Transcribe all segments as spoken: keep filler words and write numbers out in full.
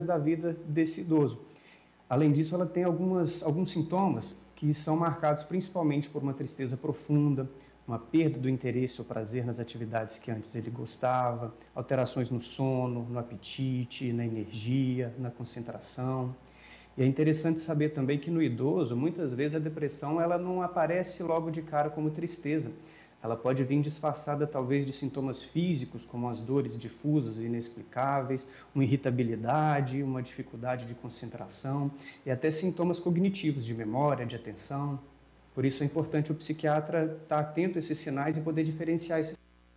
da vida desse idoso. Além disso, ela tem algumas, alguns sintomas que são marcados principalmente por uma tristeza profunda, uma perda do interesse ou prazer nas atividades que antes ele gostava, alterações no sono, no apetite, na energia, na concentração. E é interessante saber também que no idoso, muitas vezes a depressão ela não aparece logo de cara como tristeza. Ela pode vir disfarçada talvez de sintomas físicos, como as dores difusas e inexplicáveis, uma irritabilidade, uma dificuldade de concentração e até sintomas cognitivos de memória, de atenção. Por isso é importante o psiquiatra estar atento a esses sinais e poder diferenciar esses.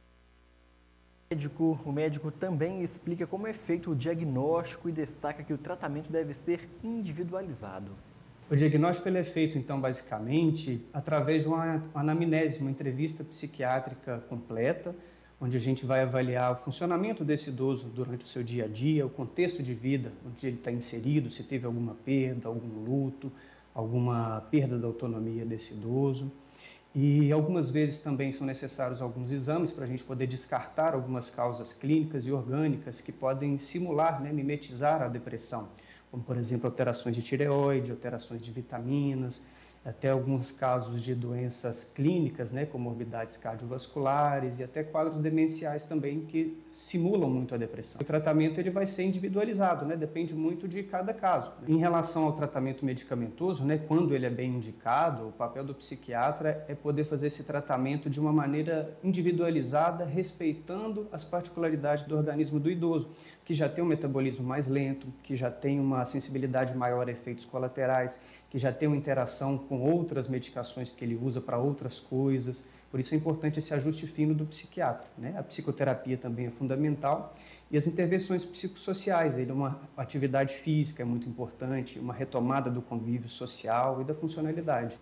O médico, o médico também explica como é feito o diagnóstico e destaca que o tratamento deve ser individualizado. O diagnóstico ele é feito, então, basicamente, através de uma anamnese, uma entrevista psiquiátrica completa, onde a gente vai avaliar o funcionamento desse idoso durante o seu dia a dia, o contexto de vida onde ele está inserido, se teve alguma perda, algum luto, alguma perda da autonomia desse idoso. E algumas vezes também são necessários alguns exames para a gente poder descartar algumas causas clínicas e orgânicas que podem simular, né, mimetizar a depressão, como, por exemplo, alterações de tireoide, alterações de vitaminas, até alguns casos de doenças clínicas, né, comorbidades cardiovasculares e até quadros demenciais também que simulam muito a depressão. O tratamento ele vai ser individualizado, né, depende muito de cada caso. Em relação ao tratamento medicamentoso, né, quando ele é bem indicado, o papel do psiquiatra é poder fazer esse tratamento de uma maneira individualizada, respeitando as particularidades do organismo do idoso, que já tem um metabolismo mais lento, que já tem uma sensibilidade maior a efeitos colaterais, que já tem uma interação com outras medicações que ele usa para outras coisas. Por isso é importante esse ajuste fino do psiquiatra, né? A psicoterapia também é fundamental e as intervenções psicossociais, ele, uma atividade física é muito importante, uma retomada do convívio social e da funcionalidade.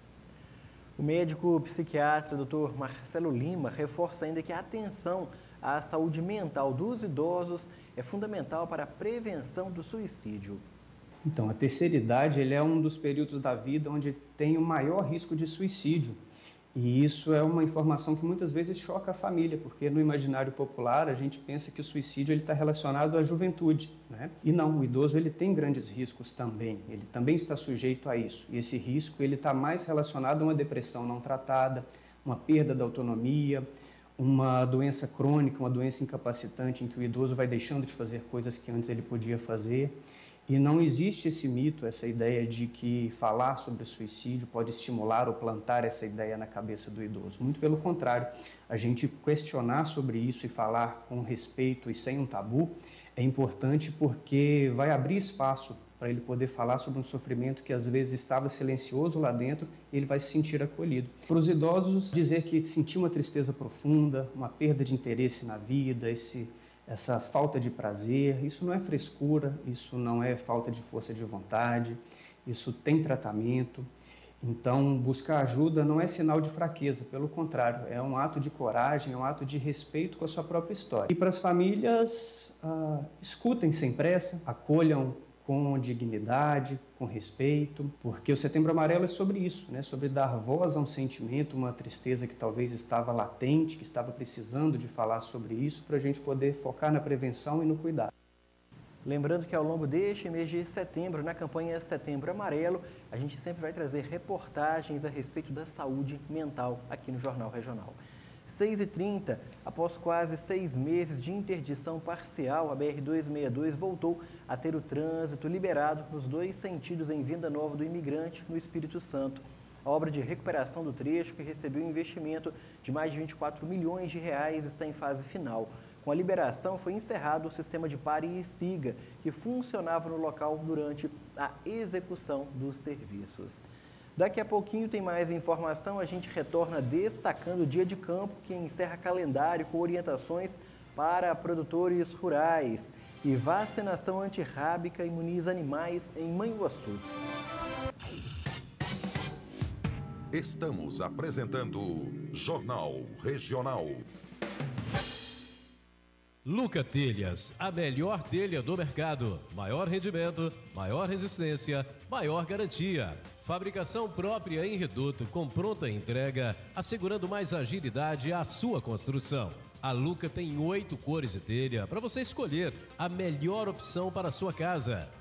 O médico psiquiatra doutor Marcelo Lima reforça ainda que a atenção à saúde mental dos idosos é fundamental para a prevenção do suicídio. Então, a terceira idade ele é um dos períodos da vida onde tem o maior risco de suicídio. E isso é uma informação que muitas vezes choca a família, porque no imaginário popular a gente pensa que o suicídio está relacionado à juventude, né? E não, o idoso ele tem grandes riscos também, ele também está sujeito a isso. E esse risco ele está mais relacionado a uma depressão não tratada, uma perda da autonomia, uma doença crônica, uma doença incapacitante em que o idoso vai deixando de fazer coisas que antes ele podia fazer. E não existe esse mito, essa ideia de que falar sobre o suicídio pode estimular ou plantar essa ideia na cabeça do idoso. Muito pelo contrário, a gente questionar sobre isso e falar com respeito e sem um tabu é importante porque vai abrir espaço para ele poder falar sobre um sofrimento que às vezes estava silencioso lá dentro e ele vai se sentir acolhido. Para os idosos, dizer que sentiu uma tristeza profunda, uma perda de interesse na vida, esse... essa falta de prazer, isso não é frescura, isso não é falta de força de vontade, isso tem tratamento. Então, buscar ajuda não é sinal de fraqueza, pelo contrário, é um ato de coragem, é um ato de respeito com a sua própria história. E para as famílias, ah, escutem sem pressa, acolham com dignidade, com respeito, porque o Setembro Amarelo é sobre isso, né? Sobre dar voz a um sentimento, uma tristeza que talvez estava latente, que estava precisando de falar sobre isso, para a gente poder focar na prevenção e no cuidado. Lembrando que ao longo deste mês de setembro, na campanha Setembro Amarelo, a gente sempre vai trazer reportagens a respeito da saúde mental aqui no Jornal Regional. seis e trinta, após quase seis meses de interdição parcial, a B R duzentos e sessenta e dois voltou a ter o trânsito liberado nos dois sentidos em Venda Nova do Imigrante, no Espírito Santo. A obra de recuperação do trecho, que recebeu um investimento de mais de vinte e quatro milhões de reais, está em fase final. Com a liberação, foi encerrado o sistema de pare e siga, que funcionava no local durante a execução dos serviços. Daqui a pouquinho tem mais informação, a gente retorna destacando o Dia de Campo, que encerra calendário com orientações para produtores rurais. E vacinação antirrábica imuniza animais em Manhuaçu. Estamos apresentando Jornal Regional. Luca Telhas, a melhor telha do mercado. Maior rendimento, maior resistência, maior garantia. Fabricação própria em reduto com pronta entrega, assegurando mais agilidade à sua construção. A Luca tem oito cores de telha para você escolher a melhor opção para a sua casa.